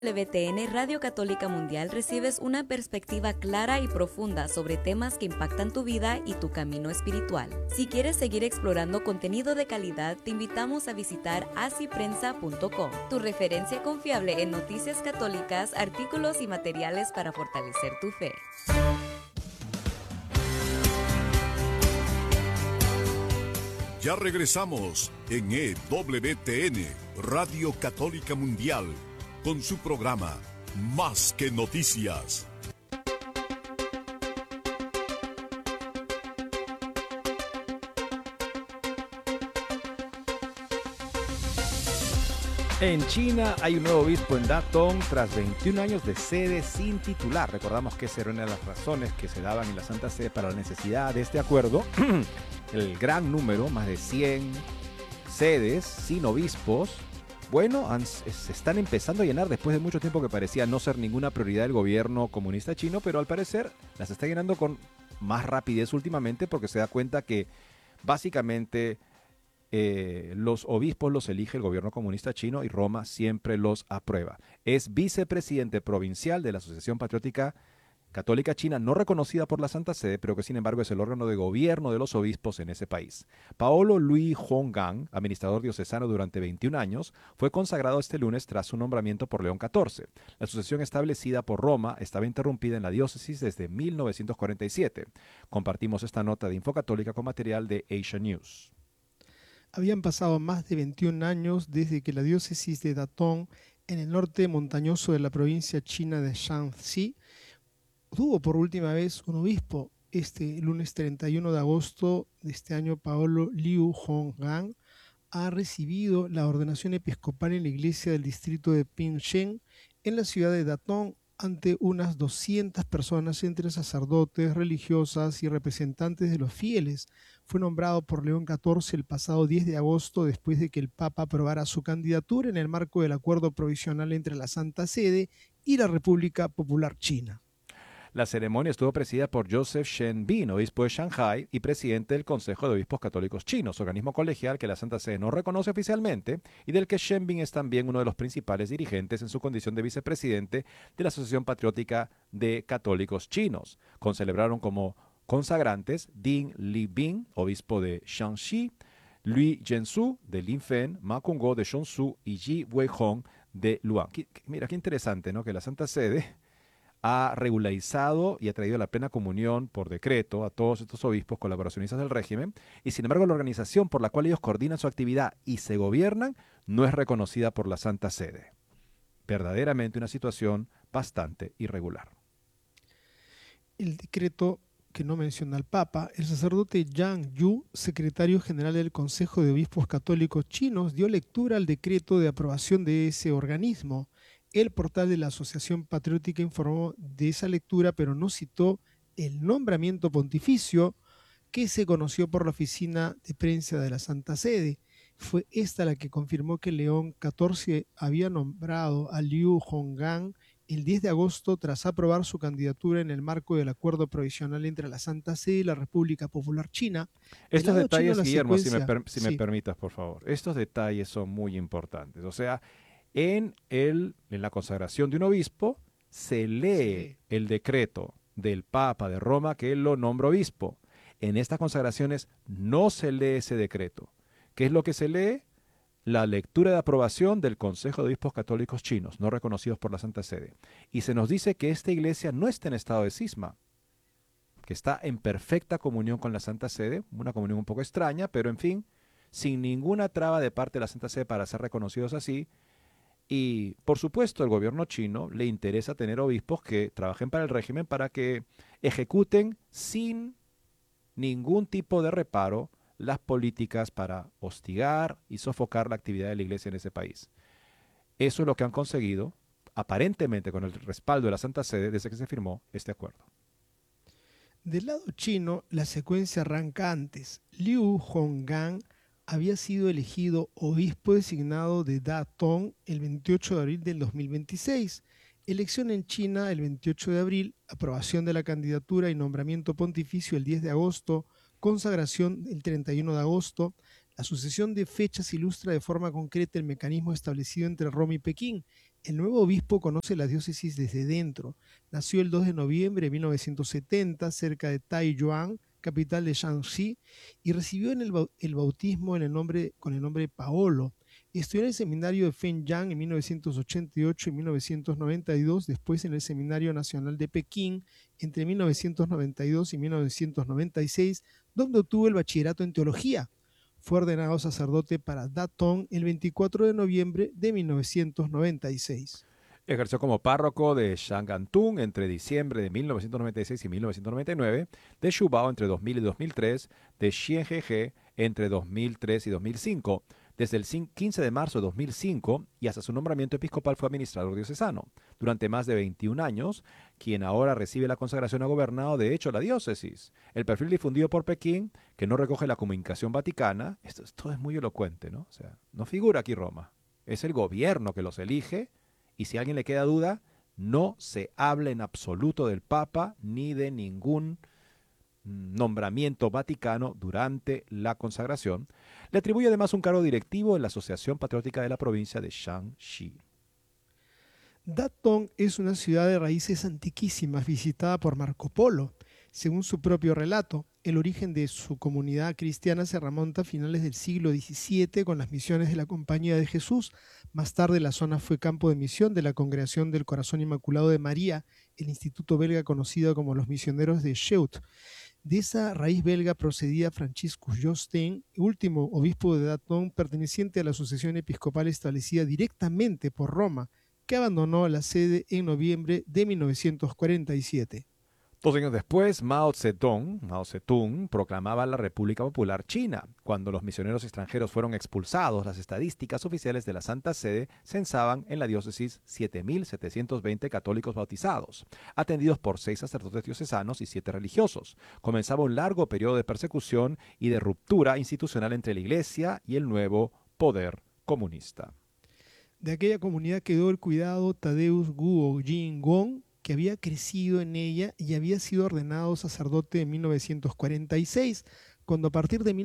WTN Radio Católica Mundial recibes una perspectiva clara y profunda sobre temas que impactan tu vida y tu camino espiritual. Si quieres seguir explorando contenido de calidad, te invitamos a visitar asiprensa.com, tu referencia confiable en noticias católicas, artículos y materiales para fortalecer tu fe. Ya regresamos en EWTN, Radio Católica Mundial, con su programa Más que Noticias. En China hay un nuevo obispo en Datong tras 21 años de sede sin titular. Recordamos que esa era una de las razones que se daban en la Santa Sede para la necesidad de este acuerdo. El gran número, más de 100 sedes sin obispos, bueno, se están empezando a llenar después de mucho tiempo que parecía no ser ninguna prioridad del gobierno comunista chino, pero al parecer las está llenando con más rapidez últimamente porque se da cuenta que básicamente los obispos los elige el gobierno comunista chino y Roma siempre los aprueba. Es vicepresidente provincial de la Asociación Patriótica Católica China, no reconocida por la Santa Sede, pero que sin embargo es el órgano de gobierno de los obispos en ese país. Paolo Lui Honggang, administrador diocesano durante 21 años, fue consagrado este lunes tras su nombramiento por León XIV. La asociación establecida por Roma estaba interrumpida en la diócesis desde 1947. Compartimos esta nota de Infocatólica con material de Asia News. Habían pasado más de 21 años desde que la diócesis de Datong, en el norte montañoso de la provincia china de Shanxi, tuvo por última vez un obispo. Este lunes 31 de agosto de este año, Paolo Liu Honggang ha recibido la ordenación episcopal en la iglesia del distrito de Pingshen, en la ciudad de Datong, ante unas 200 personas entre sacerdotes, religiosas y representantes de los fieles. Fue nombrado por León XIV el pasado 10 de agosto después de que el Papa aprobara su candidatura en el marco del acuerdo provisional entre la Santa Sede y la República Popular China. La ceremonia estuvo presidida por Joseph Shen-bin, obispo de Shanghái y presidente del Consejo de Obispos Católicos Chinos, organismo colegial que la Santa Sede no reconoce oficialmente y del que Shen-bin es también uno de los principales dirigentes en su condición de vicepresidente de la Asociación Patriótica de Católicos Chinos. Concelebraron como consagrantes Ding Libing, obispo de Shanxi, Lui Zhensu de Linfen, Ma Kungguo de Zhongzhou y Ji Weihong de Luan. Mira, qué interesante, ¿no? Que la Santa Sede ha regularizado y ha traído la plena comunión por decreto a todos estos obispos colaboracionistas del régimen, y sin embargo la organización por la cual ellos coordinan su actividad y se gobiernan no es reconocida por la Santa Sede. Verdaderamente una situación bastante irregular. El decreto que no menciona al Papa, el sacerdote Yang Yu, secretario general del Consejo de Obispos Católicos Chinos, dio lectura al decreto de aprobación de ese organismo. El portal de la Asociación Patriótica informó de esa lectura, pero no citó el nombramiento pontificio que se conoció por la oficina de prensa de la Santa Sede. Fue esta la que confirmó que León XIV había nombrado a Liu Honggang el 10 de agosto tras aprobar su candidatura en el marco del acuerdo provisional entre la Santa Sede y la República Popular China. Estos detalles, chino, Guillermo, si me permitas, por favor. Estos detalles son muy importantes. O sea, en la consagración de un obispo se lee el decreto del Papa de Roma que él lo nombra obispo. En estas consagraciones no se lee ese decreto. ¿Qué es lo que se lee? La lectura de aprobación del Consejo de Obispos Católicos Chinos, no reconocidos por la Santa Sede. Y se nos dice que esta iglesia no está en estado de cisma, que está en perfecta comunión con la Santa Sede, una comunión un poco extraña, pero en fin, sin ninguna traba de parte de la Santa Sede para ser reconocidos así. Y, por supuesto, al gobierno chino le interesa tener obispos que trabajen para el régimen para que ejecuten sin ningún tipo de reparo las políticas para hostigar y sofocar la actividad de la iglesia en ese país. Eso es lo que han conseguido, aparentemente con el respaldo de la Santa Sede, desde que se firmó este acuerdo. Del lado chino, la secuencia arranca antes. Liu Honggang había sido elegido obispo designado de Datong el 28 de abril del 2026. Elección en China el 28 de abril, aprobación de la candidatura y nombramiento pontificio el 10 de agosto, consagración el 31 de agosto. La sucesión de fechas ilustra de forma concreta el mecanismo establecido entre Roma y Pekín. El nuevo obispo conoce la diócesis desde dentro. Nació el 2 de noviembre de 1970 cerca de Taiyuan, capital de Shanxi, y recibió el bautismo con el nombre Paolo. Estudió en el seminario de Fenyang en 1988 y 1992, después en el Seminario Nacional de Pekín entre 1992 y 1996, donde obtuvo el bachillerato en teología. Fue ordenado sacerdote para Datong el 24 de noviembre de 1996. Ejerció como párroco de Shangantung entre diciembre de 1996 y 1999, de Shubao entre 2000 y 2003, de Xianjeje entre 2003 y 2005. Desde el 15 de marzo de 2005 y hasta su nombramiento episcopal fue administrador diocesano. Durante más de 21 años, quien ahora recibe la consagración ha gobernado de hecho la diócesis. El perfil difundido por Pekín, que no recoge la comunicación vaticana, esto es muy elocuente, ¿no? O sea, no figura aquí Roma. Es el gobierno que los elige y si a alguien le queda duda, no se habla en absoluto del Papa ni de ningún nombramiento vaticano durante la consagración. Le atribuye además un cargo directivo en la Asociación Patriótica de la provincia de Shanxi. Datong es una ciudad de raíces antiquísimas visitada por Marco Polo. Según su propio relato, el origen de su comunidad cristiana se remonta a finales del siglo XVII con las misiones de la Compañía de Jesús. Más tarde la zona fue campo de misión de la Congregación del Corazón Inmaculado de María, el instituto belga conocido como los Misioneros de Scheut. De esa raíz belga procedía Franciscus Jostein, último obispo de Datong, perteneciente a la sucesión episcopal establecida directamente por Roma, que abandonó la sede en noviembre de 1947. 2 años después, Mao Zedong proclamaba la República Popular China. Cuando los misioneros extranjeros fueron expulsados, las estadísticas oficiales de la Santa Sede censaban en la diócesis 7.720 católicos bautizados, atendidos por 6 sacerdotes diocesanos y 7 religiosos. Comenzaba un largo periodo de persecución y de ruptura institucional entre la Iglesia y el nuevo poder comunista. De aquella comunidad quedó el cuidado Tadeusz Guo Jingong, que había crecido en ella y había sido ordenado sacerdote en 1946, cuando a partir de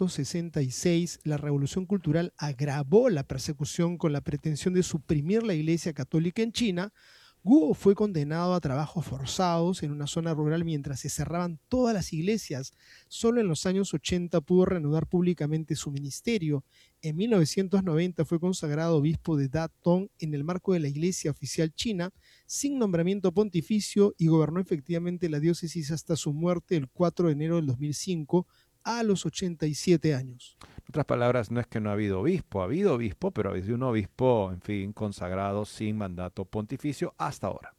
1966 la Revolución Cultural agravó la persecución con la pretensión de suprimir la Iglesia Católica en China. Guo fue condenado a trabajos forzados en una zona rural mientras se cerraban todas las iglesias. Solo en los años 80 pudo reanudar públicamente su ministerio. En 1990 fue consagrado obispo de Datong en el marco de la Iglesia Oficial China, sin nombramiento pontificio, y gobernó efectivamente la diócesis hasta su muerte el 4 de enero del 2005, a los 87 años. En otras palabras, no es que no ha habido obispo, pero ha habido un obispo, en fin, consagrado sin mandato pontificio hasta ahora.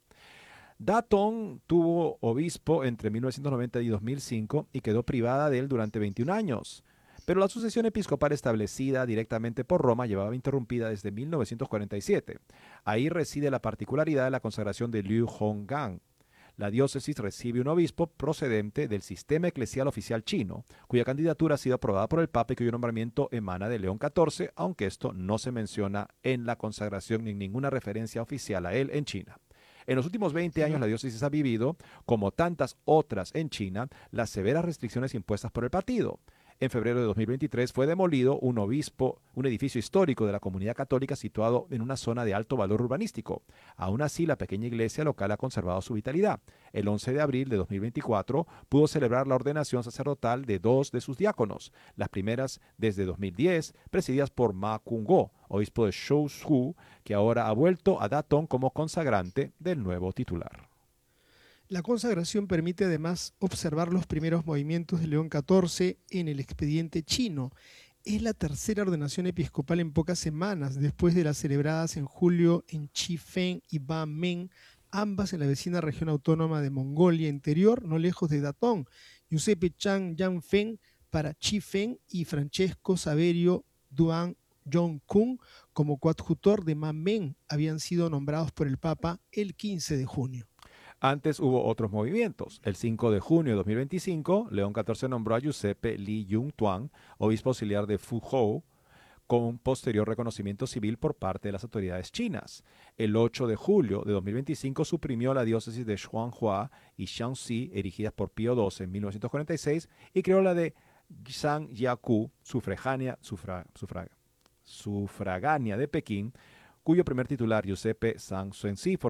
Datong tuvo obispo entre 1990 y 2005 y quedó privada de él durante 21 años. Pero la sucesión episcopal establecida directamente por Roma llevaba interrumpida desde 1947. Ahí reside la particularidad de la consagración de Liu Honggang. La diócesis recibe un obispo procedente del sistema eclesial oficial chino, cuya candidatura ha sido aprobada por el Papa y cuyo nombramiento emana de León XIV, aunque esto no se menciona en la consagración ni en ninguna referencia oficial a él en China. En los últimos 20 años la diócesis ha vivido, como tantas otras en China, las severas restricciones impuestas por el partido. En febrero de 2023 fue demolido un edificio histórico de la comunidad católica situado en una zona de alto valor urbanístico. Aún así, la pequeña iglesia local ha conservado su vitalidad. El 11 de abril de 2024 pudo celebrar la ordenación sacerdotal de 2 de sus diáconos, las primeras desde 2010, presididas por Ma Kung-go, obispo de Zhou, que ahora ha vuelto a Datong como consagrante del nuevo titular. La consagración permite además observar los primeros movimientos de León XIV en el expediente chino. Es la tercera ordenación episcopal en pocas semanas, después de las celebradas en julio en Chifeng y Bameng, ambas en la vecina región autónoma de Mongolia Interior, no lejos de Datong. Giuseppe Chang Yanfeng para Chifeng y Francesco Saverio Duan Yongkung como coadjutor de Bameng habían sido nombrados por el Papa el 15 de junio. Antes hubo otros movimientos. El 5 de junio de 2025, León XIV nombró a Giuseppe Li Yungtuan, obispo auxiliar de Fuzhou, con posterior reconocimiento civil por parte de las autoridades chinas. El 8 de julio de 2025 suprimió la diócesis de Xuanhua y Shaanxi, erigidas por Pío XII en 1946, y creó la de Zhangjiakou, sufragánea de Pekín, cuyo primer titular, Giuseppe Sansoenzi,